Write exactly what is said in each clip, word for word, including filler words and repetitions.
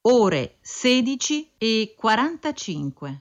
ore sedici e quarantacinque.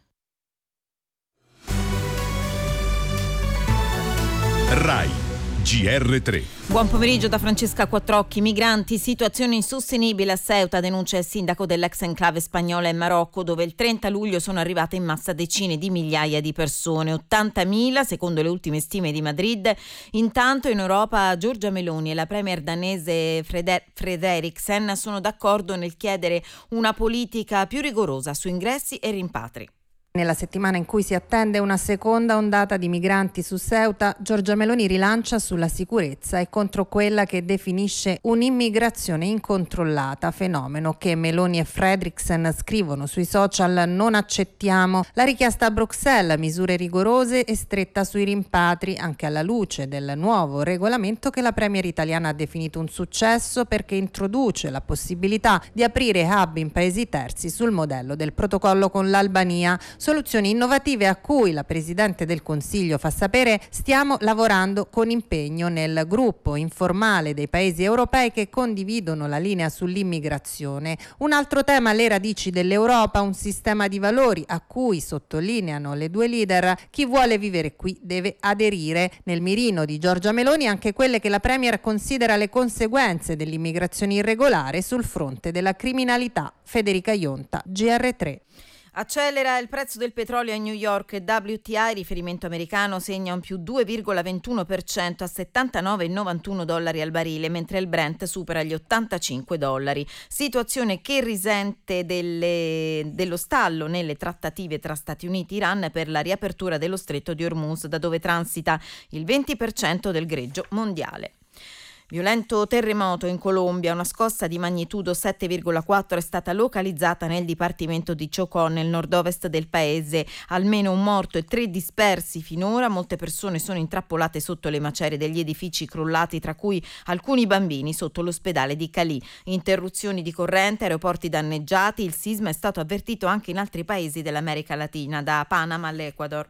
Rai G R tre. Buon pomeriggio da Francesca Quattrocchi. Migranti, situazione insostenibile a Ceuta, denuncia il sindaco dell'ex enclave spagnola in Marocco, dove il trenta luglio sono arrivate in massa decine di migliaia di persone, ottantamila secondo le ultime stime di Madrid. Intanto in Europa Giorgia Meloni e la premier danese Freder- Frederiksen sono d'accordo nel chiedere una politica più rigorosa su ingressi e rimpatri. Nella settimana in cui si attende una seconda ondata di migranti su Ceuta, Giorgia Meloni rilancia sulla sicurezza e contro quella che definisce un'immigrazione incontrollata, fenomeno che Meloni e Frederiksen scrivono sui social: non accettiamo. La richiesta a Bruxelles, misure rigorose e stretta sui rimpatri, anche alla luce del nuovo regolamento che la premier italiana ha definito un successo perché introduce la possibilità di aprire hub in paesi terzi sul modello del protocollo con l'Albania. Soluzioni innovative a cui la Presidente del Consiglio fa sapere: stiamo lavorando con impegno nel gruppo informale dei paesi europei che condividono la linea sull'immigrazione. Un altro tema, le radici dell'Europa, un sistema di valori a cui, sottolineano le due leader, chi vuole vivere qui deve aderire. Nel mirino di Giorgia Meloni anche quelle che la Premier considera le conseguenze dell'immigrazione irregolare sul fronte della criminalità. Federica Ionta, G R tre. Accelera il prezzo del petrolio a New York. W T I, riferimento americano, segna un più due virgola ventuno per cento a settantanove virgola novantuno dollari al barile, mentre il Brent supera gli ottantacinque dollari. Situazione che risente delle, dello stallo nelle trattative tra Stati Uniti e Iran per la riapertura dello stretto di Hormuz, da dove transita il venti per cento del greggio mondiale. Violento terremoto in Colombia, una scossa di magnitudo sette virgola quattro è stata localizzata nel dipartimento di Chocó, nel nord-ovest del paese. Almeno un morto e tre dispersi finora. Molte persone sono intrappolate sotto le macerie degli edifici crollati, tra cui alcuni bambini sotto l'ospedale di Cali. Interruzioni di corrente, aeroporti danneggiati. Il sisma è stato avvertito anche in altri paesi dell'America Latina, da Panama all'Ecuador.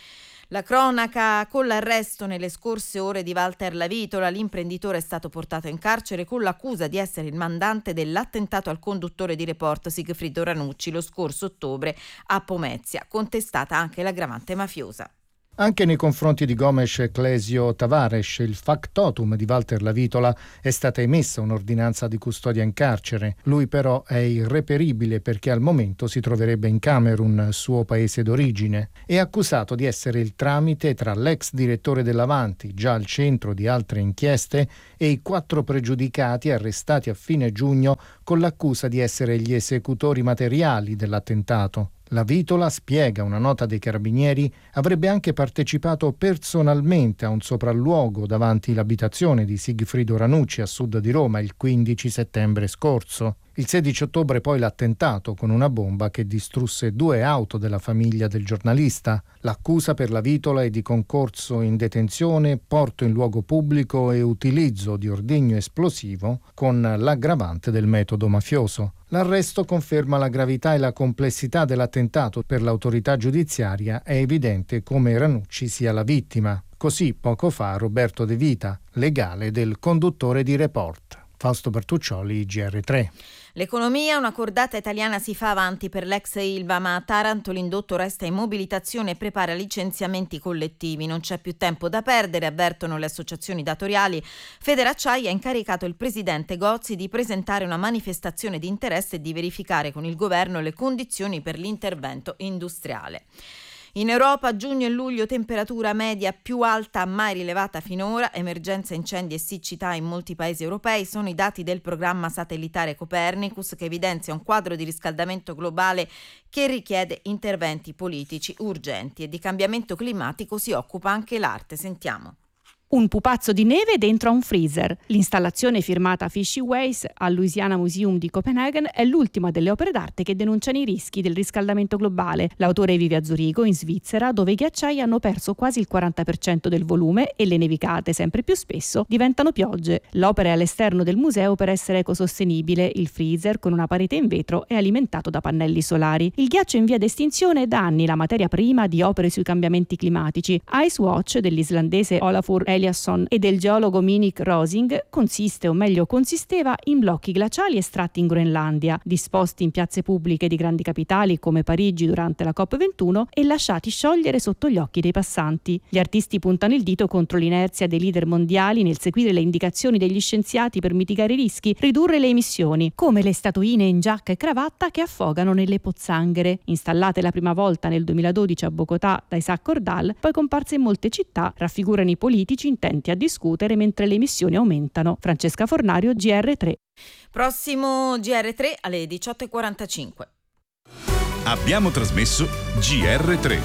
La cronaca con l'arresto nelle scorse ore di Walter Lavitola. L'imprenditore è stato portato in carcere con l'accusa di essere il mandante dell'attentato al conduttore di Report Sigfrido Ranucci lo scorso ottobre a Pomezia, contestata anche l'aggravante mafiosa. Anche nei confronti di Gomes Clesio Tavares, il factotum di Walter Lavitola, è stata emessa un'ordinanza di custodia in carcere. Lui però è irreperibile perché al momento si troverebbe in Camerun, suo paese d'origine. È accusato di essere il tramite tra l'ex direttore dell'Avanti, già al centro di altre inchieste, e i quattro pregiudicati arrestati a fine giugno con l'accusa di essere gli esecutori materiali dell'attentato. Lavitola, spiega una nota dei carabinieri, avrebbe anche partecipato personalmente a un sopralluogo davanti l'abitazione di Sigfrido Ranucci a sud di Roma il quindici settembre scorso. Il sedici ottobre poi l'attentato con una bomba che distrusse due auto della famiglia del giornalista. L'accusa per Lavitola è di concorso in detenzione, porto in luogo pubblico e utilizzo di ordigno esplosivo con l'aggravante del metodo mafioso. L'arresto conferma la gravità e la complessità dell'attentato. Per l'autorità giudiziaria è evidente come Ranucci sia la vittima. Così poco fa Roberto De Vita, legale del conduttore di Report. Fausto Bertuccioli, G R tre. L'economia, una cordata italiana si fa avanti per l'ex Ilva, ma a Taranto l'indotto resta in mobilitazione e prepara licenziamenti collettivi. Non c'è più tempo da perdere, avvertono le associazioni datoriali. Federacciai ha incaricato il presidente Gozzi di presentare una manifestazione di interesse e di verificare con il governo le condizioni per l'intervento industriale. In Europa, giugno e luglio, temperatura media più alta mai rilevata finora, emergenza incendi e siccità in molti paesi europei, sono i dati del programma satellitare Copernicus, che evidenzia un quadro di riscaldamento globale che richiede interventi politici urgenti, e di cambiamento climatico si occupa anche l'arte. Sentiamo. Un pupazzo di neve dentro a un freezer. L'installazione firmata Fishy Ways al Louisiana Museum di Copenaghen è l'ultima delle opere d'arte che denunciano i rischi del riscaldamento globale. L'autore vive a Zurigo, in Svizzera, dove i ghiacciai hanno perso quasi il quaranta per cento del volume e le nevicate, sempre più spesso, diventano piogge. L'opera è all'esterno del museo per essere ecosostenibile. Il freezer, con una parete in vetro, è alimentato da pannelli solari. Il ghiaccio in via d'estinzione è da anni la materia prima di opere sui cambiamenti climatici. Ice Watch dell'islandese Olafur Eliasson e del geologo Minik Rosing consiste, o meglio consisteva, in blocchi glaciali estratti in Groenlandia, disposti in piazze pubbliche di grandi capitali come Parigi durante la COP ventuno e lasciati sciogliere sotto gli occhi dei passanti. Gli artisti puntano il dito contro l'inerzia dei leader mondiali nel seguire le indicazioni degli scienziati per mitigare i rischi, ridurre le emissioni, come le statuine in giacca e cravatta che affogano nelle pozzanghere. Installate la prima volta nel duemiladodici a Bogotà da Isaac Cordal, poi comparse in molte città, raffigurano i politici intenti a discutere mentre le emissioni aumentano. Francesca Fornario, G R tre. Prossimo G R tre alle diciotto e quarantacinque. Abbiamo trasmesso G R tre.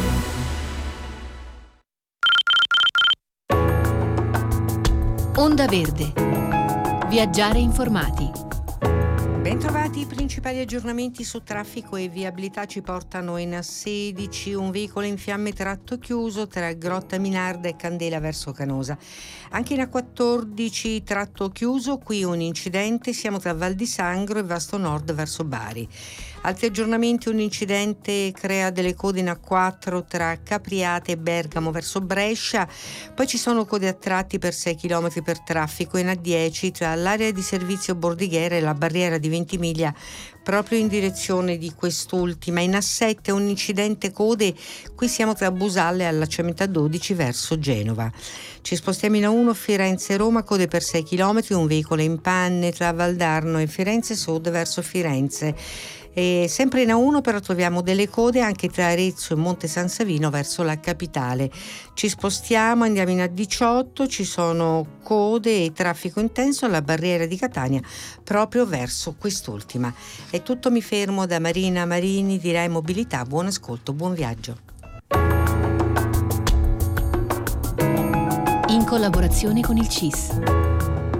Onda Verde. Viaggiare informati. Bentrovati, i principali aggiornamenti su traffico e viabilità ci portano in A sedici, un veicolo in fiamme tratto chiuso tra Grotta Minarda e Candela verso Canosa. Anche in A quattordici tratto chiuso, qui un incidente, siamo tra Val di Sangro e Vasto Nord verso Bari. Altri aggiornamenti, un incidente crea delle code in A quattro tra Capriate e Bergamo verso Brescia, poi ci sono code a tratti per sei chilometri per traffico in A dieci tra l'area di servizio Bordighera e la barriera di Ventimiglia proprio in direzione di quest'ultima. In A sette un incidente code, qui siamo tra Busalle e allacciamento A dodici verso Genova. Ci spostiamo in A uno Firenze-Roma, code per sei chilometri, un veicolo in panne tra Valdarno e Firenze Sud verso Firenze. E sempre in A uno però troviamo delle code anche tra Arezzo e Monte San Savino verso la capitale. Ci spostiamo, andiamo in A diciotto, ci sono code e traffico intenso alla barriera di Catania proprio verso quest'ultima. È tutto, mi fermo da Marina Marini di Rai Mobilità. Buon ascolto, buon viaggio. In collaborazione con il C I S.